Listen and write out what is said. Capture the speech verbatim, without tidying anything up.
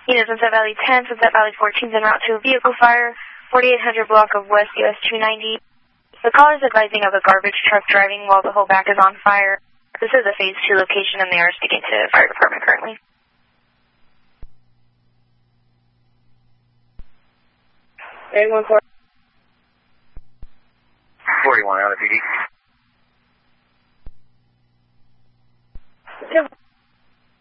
Unit Sunset Valley ten, Sunset Valley fourteen is en route to a vehicle fire, forty-eight hundred block of West U S two ninety. The caller is advising of a garbage truck driving while the whole back is on fire. This is a phase two location and they are speaking to the fire department currently. eight one four. forty-one out of P D.